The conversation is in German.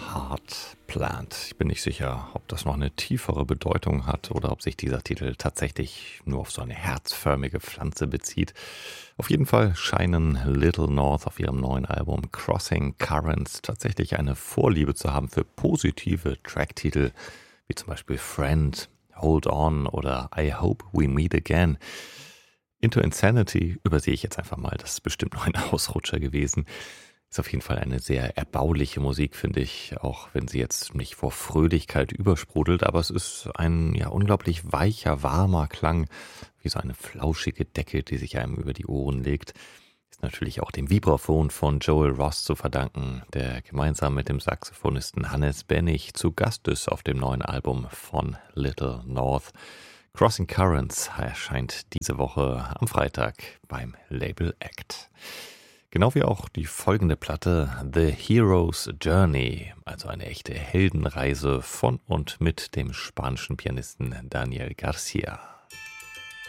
Heart Plant. Ich bin nicht sicher, ob das noch eine tiefere Bedeutung hat oder ob sich dieser Titel tatsächlich nur auf so eine herzförmige Pflanze bezieht. Auf jeden Fall scheinen Little North auf ihrem neuen Album Crossing Currents tatsächlich eine Vorliebe zu haben für positive Tracktitel, wie zum Beispiel Friend, Hold On oder I Hope We Meet Again. Into Insanity übersehe ich jetzt einfach mal, das ist bestimmt noch ein Ausrutscher gewesen. Ist auf jeden Fall eine sehr erbauliche Musik, finde ich, auch wenn sie jetzt nicht vor Fröhlichkeit übersprudelt, aber es ist ein unglaublich weicher, warmer Klang, wie so eine flauschige Decke, die sich einem über die Ohren legt. Ist natürlich auch dem Vibraphon von Joel Ross zu verdanken, der gemeinsam mit dem Saxophonisten Hannes Bennig zu Gast ist auf dem neuen Album von Little North. Crossing Currents erscheint diese Woche am Freitag beim Label Act. Genau wie auch die folgende Platte The Hero's Journey, also eine echte Heldenreise von und mit dem spanischen Pianisten Daniel Garcia.